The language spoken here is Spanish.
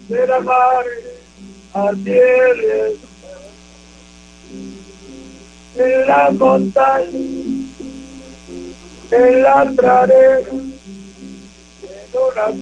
de la mar a tierra, en la montaña, en la pradera, en una